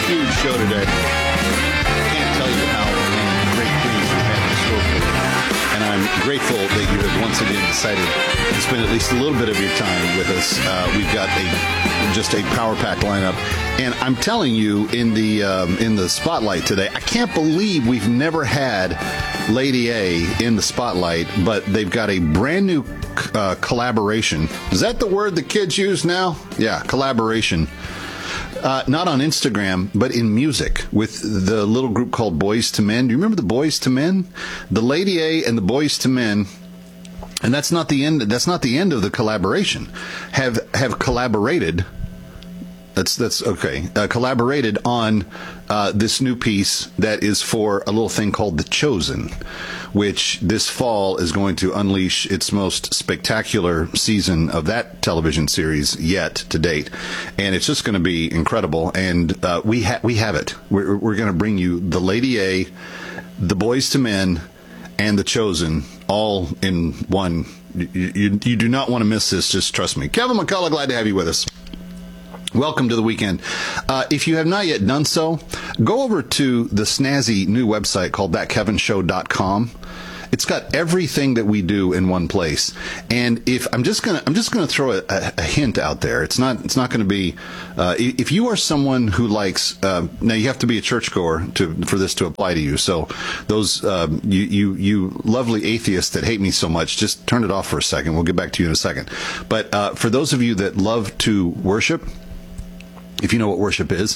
huge show today. Can't tell you how many great things we've had in store for you. And I'm grateful that you have once again decided to spend at least a little bit of your time with us. We've got just a power pack lineup. And I'm telling you, in the spotlight today, I can't believe we've never had Lady A in the spotlight, but they've got a brand new collaboration. Is that the word the kids use now? Yeah, collaboration. Not on Instagram, but in music with the little group called Boys to Men. Do you remember the Boys to Men? The Lady A and the Boys to Men. And that's not the end. That's not the end of the collaboration. Have collaborated. That's okay. Collaborated on this new piece that is for a little thing called The Chosen, which this fall is going to unleash its most spectacular season of that television series yet to date, and it's just going to be incredible. And we have it. We're going to bring you the Lady A, the Boys to Men, and The Chosen all in one. You do not want to miss this. Just trust me. Kevin McCullough, glad to have you with us. Welcome to the weekend. If you have not yet done so, go over to the snazzy new website called thatkevinshow.com. It's got everything that we do in one place. And if I'm just gonna throw a hint out there. It's not going to be. If you are someone who likes, now you have to be a churchgoer for this to apply to you. So those you lovely atheists that hate me so much, just turn it off for a second. We'll get back to you in a second. But for those of you that love to worship, if you know what worship is,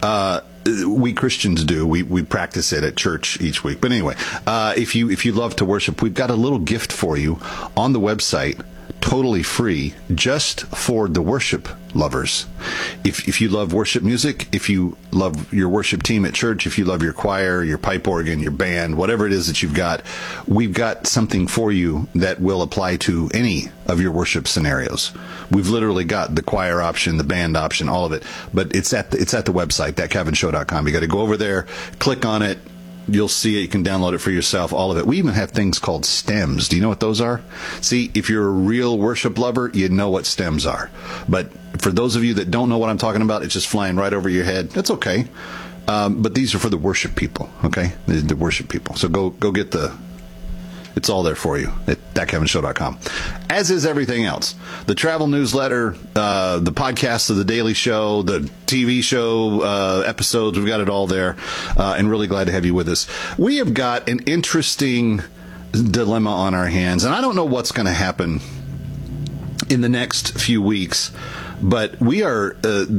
we Christians do. We practice it at church each week. But anyway, if you love to worship, we've got a little gift for you on the website, totally free, just for the worship lovers. If you love worship music, if you love your worship team at church, if you love your choir, your pipe organ, your band, whatever it is that you've got, we've got something for you that will apply to any of your worship scenarios. We've literally got the choir option, the band option, all of it. But it's at the website, thatkevinshow.com. You got to go over there, click on it. You'll see it. You can download it for yourself, all of it. We even have things called stems. Do you know what those are? See, if you're a real worship lover, you know what stems are. But for those of you that don't know what I'm talking about, it's just flying right over your head. That's okay. But these are for the worship people, okay? The worship people. So go get it's all there for you at thatkevinshow.com. As is everything else. The travel newsletter, the podcast of The Daily Show, the TV show episodes, we've got it all there. And really glad to have you with us. We have got an interesting dilemma on our hands, and I don't know what's going to happen in the next few weeks, but we are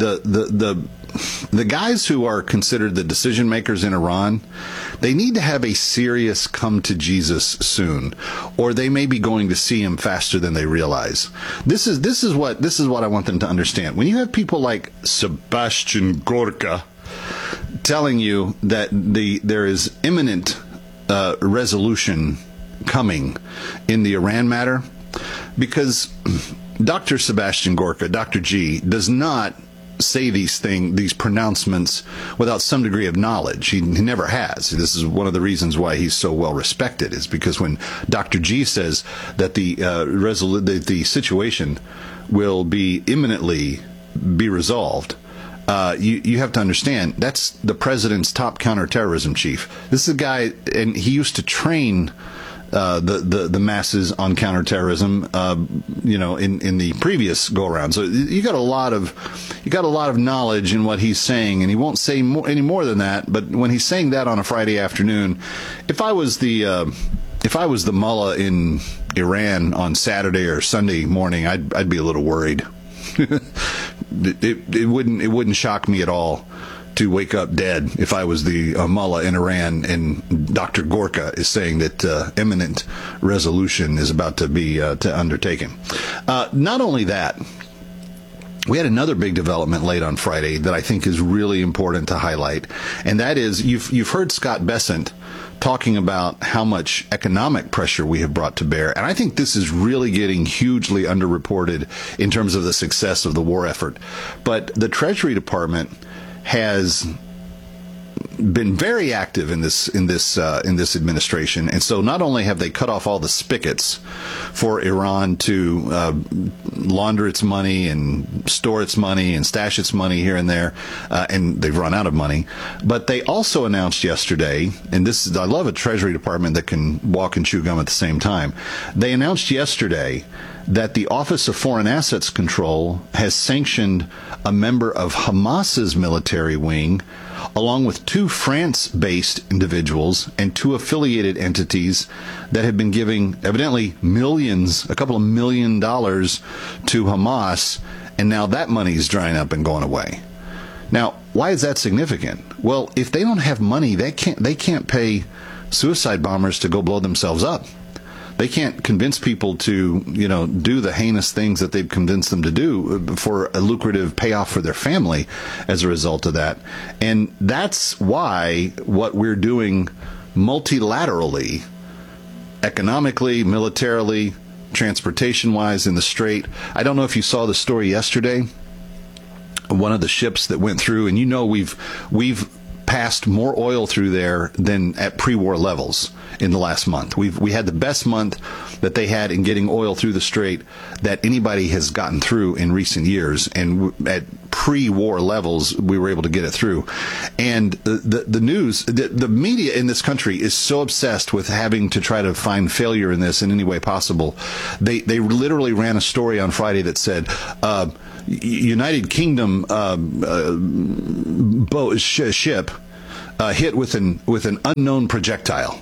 the guys who are considered the decision makers in Iran. They need to have a serious come to Jesus soon, or they may be going to see him faster than they realize. This is what I want them to understand. When you have people like Sebastian Gorka telling you that there is imminent resolution coming in the Iran matter, because Dr. Sebastian Gorka, Dr. G, does not say these pronouncements without some degree of knowledge. He never has. This is one of the reasons why he's so well respected, is because when Dr. G says that the situation will be imminently be resolved, you have to understand that's the president's top counterterrorism chief. This is a guy, and he used to train the masses on counterterrorism, in the previous go around. So you got a lot of knowledge in what he's saying, and he won't say any more than that. But when he's saying that on a Friday afternoon, if I was the mullah in Iran on Saturday or Sunday morning, I'd be a little worried. It wouldn't shock me at all to wake up dead if I was the mullah in Iran and Dr. Gorka is saying that imminent resolution is about to be undertaken. Not only that, we had another big development late on Friday that I think is really important to highlight, and that is you've heard Scott Bessent talking about how much economic pressure we have brought to bear, and I think this is really getting hugely underreported in terms of the success of the war effort. But the Treasury Department has been very active in this administration, and so not only have they cut off all the spigots for Iran to launder its money and store its money and stash its money here and there, and they've run out of money, but they also announced yesterday, and I love a Treasury Department that can walk and chew gum at the same time. They announced yesterday that the Office of Foreign Assets Control has sanctioned a member of Hamas's military wing, along with 2 France-based individuals and 2 affiliated entities that have been giving, evidently, a couple of $1 million to Hamas, and now that money is drying up and going away. Now, why is that significant? Well, if they don't have money, they can't pay suicide bombers to go blow themselves up. They can't convince people to, do the heinous things that they've convinced them to do for a lucrative payoff for their family as a result of that. And that's why what we're doing multilaterally, economically, militarily, transportation-wise in the Strait. I don't know if you saw the story yesterday. One of the ships that went through, and we've passed more oil through there than at pre-war levels in the last month. We had the best month that they had in getting oil through the Strait that anybody has gotten through in recent years, and at pre-war levels we were able to get it through. And the news, the media in this country is so obsessed with having to try to find failure in this in any way possible. They literally ran a story on Friday that said United Kingdom ship hit with an unknown projectile.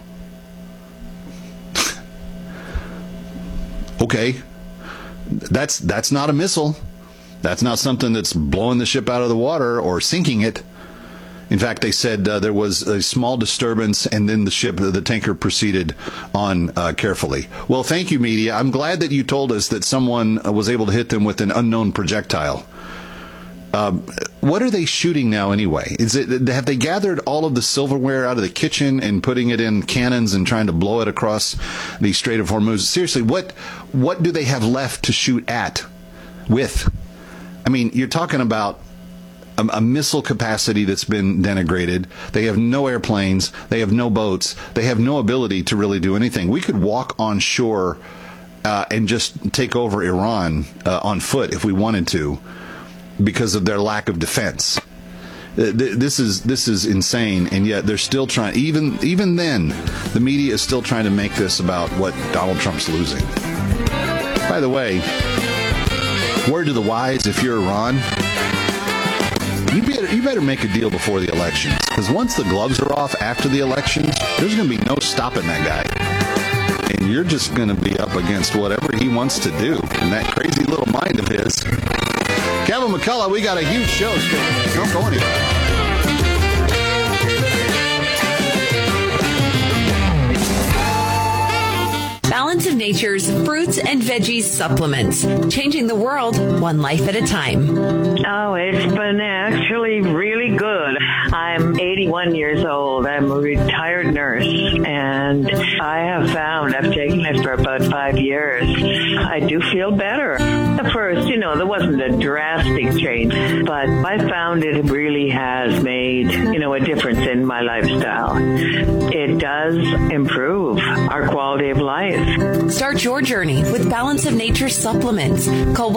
Okay, that's not a missile. That's not something that's blowing the ship out of the water or sinking it. In fact, they said there was a small disturbance, and then the tanker proceeded on carefully. Well, thank you, media. I'm glad that you told us that someone was able to hit them with an unknown projectile. What are they shooting now anyway? Have they gathered all of the silverware out of the kitchen and putting it in cannons and trying to blow it across the Strait of Hormuz? Seriously, what do they have left to shoot with? I mean, you're talking about a missile capacity that's been denigrated. They have no airplanes. They have no boats. They have no ability to really do anything. We could walk on shore and just take over Iran on foot if we wanted to, because of their lack of defense. This is insane, and yet they're still trying. Even then, the media is still trying to make this about what Donald Trump's losing. By the way, word to the wise: if you're Iran, you better make a deal before the elections, because once the gloves are off after the elections, there's going to be no stopping that guy, and you're just going to be up against whatever he wants to do in that crazy little mind of his. Kevin McCullough, we got a huge show still. Don't go anywhere. Balance of Nature's fruits and veggies supplements, changing the world one life at a time. Oh, it's been actually really good. I'm 81 years old. I'm a retired nurse, and I have found, I've taken it for about 5 years, I do feel better. At first, there wasn't a drastic change, but I found it really has made, a difference in my lifestyle. It does improve our quality of life. Start your journey with Balance of Nature supplements. Call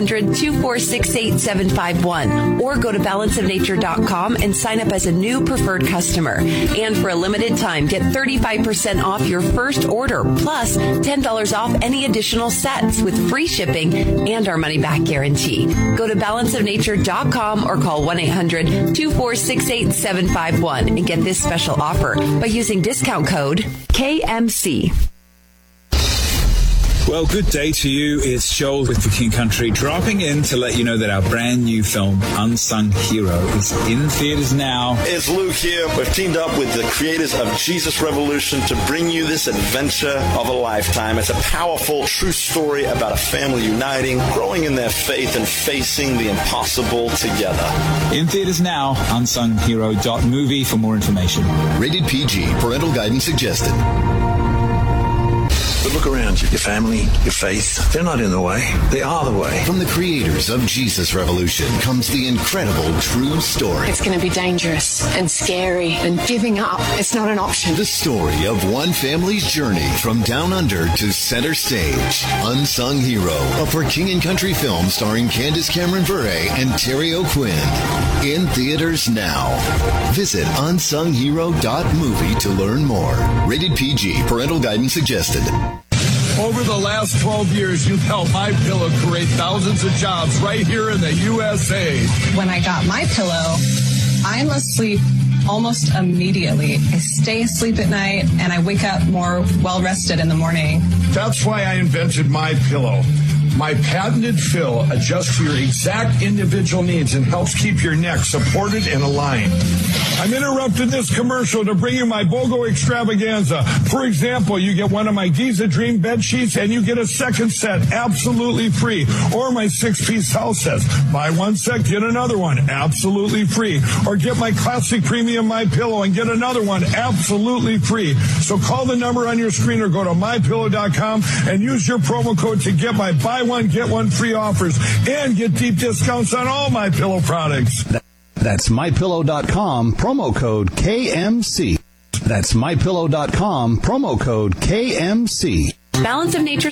1-800-246-8751 or go to balanceofnature.com and sign up as a new preferred customer. And for a limited time, get 35% off your first order, plus $10 off any additional sets with free shipping and our money-back guarantee. Go to balanceofnature.com or call 1-800-246-8751 and get this special offer by using discount code KMC. Well, good day to you. It's Joel with The King Country, dropping in to let you know that our brand new film, Unsung Hero, is in theaters now. It's Luke here. We've teamed up with the creators of Jesus Revolution to bring you this adventure of a lifetime. It's a powerful, true story about a family uniting, growing in their faith, and facing the impossible together. In theaters now, unsunghero.movie for more information. Rated PG. Parental guidance suggested. But look around you. Your family, your faith, they're not in the way. They are the way. From the creators of Jesus Revolution comes the incredible true story. It's going to be dangerous and scary, and giving up, it's not an option. The story of one family's journey from down under to center stage. Unsung Hero, a For King and Country film starring Candace Cameron Bure and Terry O'Quinn. In theaters now. Visit unsunghero.movie to learn more. Rated PG. Parental guidance suggested. Over the last 12 years, you've helped MyPillow create thousands of jobs right here in the USA. When I got MyPillow, I'm asleep almost immediately. I stay asleep at night, and I wake up more well-rested in the morning. That's why I invented MyPillow. My patented fill adjusts to your exact individual needs and helps keep your neck supported and aligned. I'm interrupting this commercial to bring you my BOGO extravaganza. For example, you get one of my Giza Dream bed sheets and you get a second set absolutely free. Or my 6-piece house sets. Buy one set, get another one absolutely free. Or get my classic premium MyPillow and get another one absolutely free. So call the number on your screen or go to MyPillow.com and use your promo code to get my buy one, get one free offers and get deep discounts on all MyPillow products. That's MyPillow.com, promo code KMC. That's MyPillow.com, promo code KMC. Balance of Nature.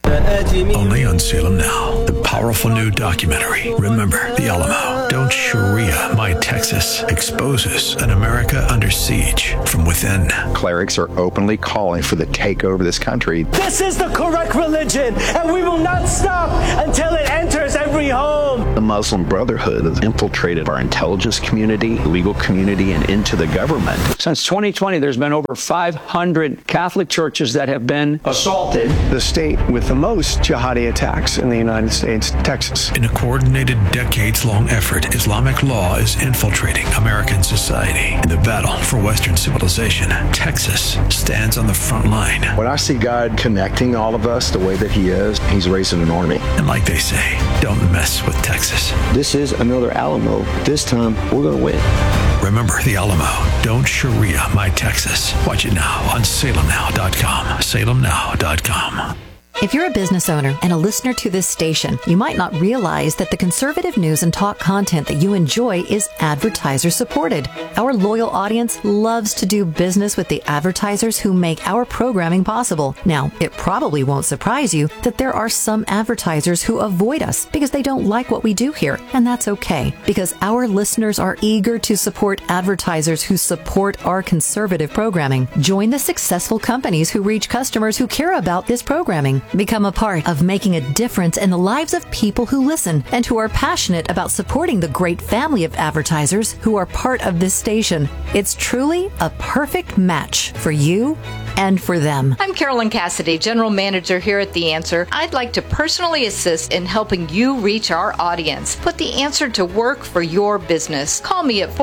Only on Salem Now, the powerful new documentary, Remember the Alamo. Don't Sharia My Texas exposes an America under siege from within. Clerics are openly calling for the takeover of this country. This is the correct religion, and we will not stop until it enters every home. The Muslim Brotherhood has infiltrated our intelligence community, legal community, and into the government. Since 2020, there's been over 500 Catholic churches that have been assaulted. The state with the most jihadi attacks in the United States, Texas. In a coordinated, decades-long effort, Islamic law is infiltrating American society. In the battle for Western civilization, Texas stands on the front line. When I see God connecting all of us the way that he is, he's raising an army. And like they say, don't mess with Texas. This is another Alamo. This time, we're going to win. Remember the Alamo. Don't Sharia My Texas. Watch it now on salemnow.com. salemnow.com. If you're a business owner and a listener to this station, you might not realize that the conservative news and talk content that you enjoy is advertiser supported. Our loyal audience loves to do business with the advertisers who make our programming possible. Now, it probably won't surprise you that there are some advertisers who avoid us because they don't like what we do here. And that's okay, because our listeners are eager to support advertisers who support our conservative programming. Join the successful companies who reach customers who care about this programming. Become a part of making a difference in the lives of people who listen and who are passionate about supporting the great family of advertisers who are part of this station. It's truly a perfect match for you and for them. I'm Carolyn Cassidy, General Manager here at The Answer. I'd like to personally assist in helping you reach our audience. Put The Answer to work for your business. Call me at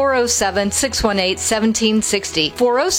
407-618-1760.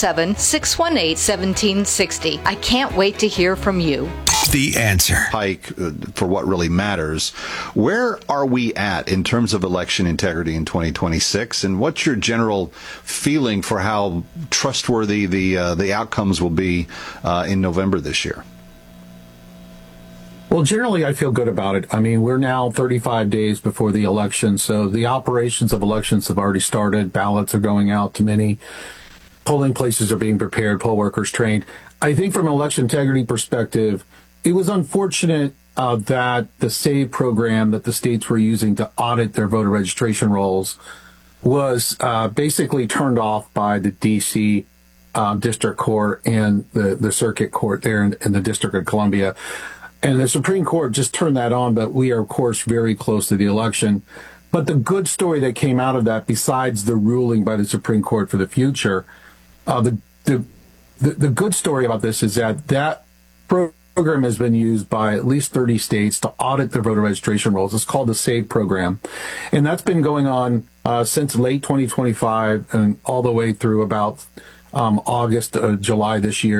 407-618-1760. I can't wait to hear from you. The Answer. Pike, for what really matters. Where are we at in terms of election integrity in 2026? And what's your general feeling for how trustworthy the outcomes will be in November this year? Well, generally, I feel good about it. I mean, we're now 35 days before the election, so the operations of elections have already started. Ballots are going out to many. Polling places are being prepared, poll workers trained. I think from an election integrity perspective, it was unfortunate that the SAVE program that the states were using to audit their voter registration rolls was basically turned off by the D.C. District Court and the Circuit Court there in the District of Columbia. And the Supreme Court just turned that on, but we are, of course, very close to the election. But the good story that came out of that, besides the ruling by the Supreme Court for the future, the good story about this is that program has been used by at least 30 states to audit their voter registration rolls. It's called the SAVE program. And that's been going on since late 2025 and all the way through about July this year.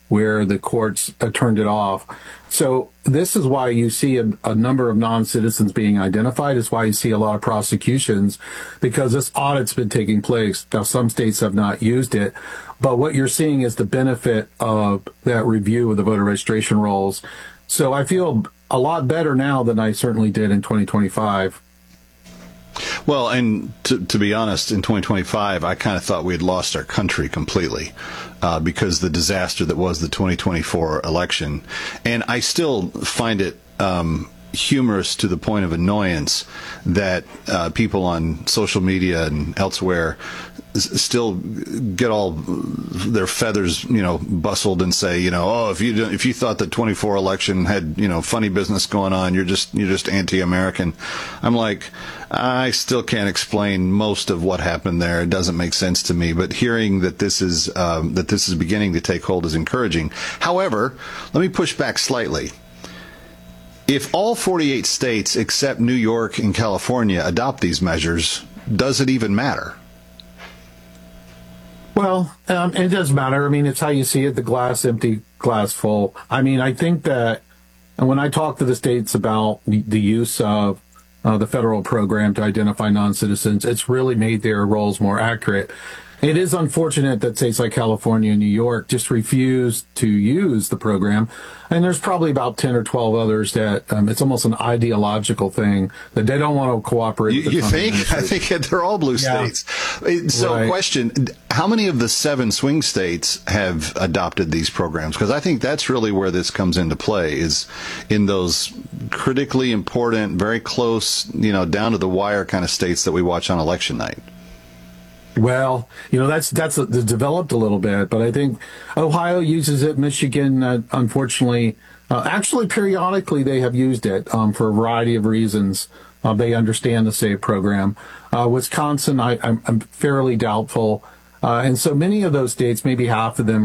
where the courts turned it off. So this is why you see a number of non-citizens being identified. It's why you see a lot of prosecutions, because this audit's been taking place. Now, some states have not used it, but what you're seeing is the benefit of that review of the voter registration rolls. So I feel a lot better now than I certainly did in 2025. Well, and to be honest, in 2025, I kind of thought we had lost our country completely because the disaster that was the 2024 election. And I still find it humorous to the point of annoyance that people on social media and elsewhere still get all their feathers, bustled and say, oh, if you thought the 24 election had, funny business going on, you're just anti-American. I'm like, I still can't explain most of what happened there. It doesn't make sense to me. But hearing that this is beginning to take hold is encouraging. However, let me push back slightly. If all 48 states except New York and California adopt these measures, does it even matter? Well, it does matter. I mean, it's how you see it, the glass empty, glass full. I mean, I think that when I talk to the states about the use of the federal program to identify non-citizens, it's really made their roles more accurate. It is unfortunate that states like California and New York just refuse to use the program. And there's probably about 10 or 12 others that it's almost an ideological thing that they don't want to cooperate with the You think? I think they're all blue states. So right. Question, how many of the 7 swing states have adopted these programs? Because I think that's really where this comes into play, is in those critically important, very close, down to the wire kind of states that we watch on election night. Well, that's developed a little bit, but I think Ohio uses it. Michigan, unfortunately, actually periodically they have used it for a variety of reasons. They understand the SAVE program. Wisconsin, I'm fairly doubtful. And so many of those states, maybe half of them,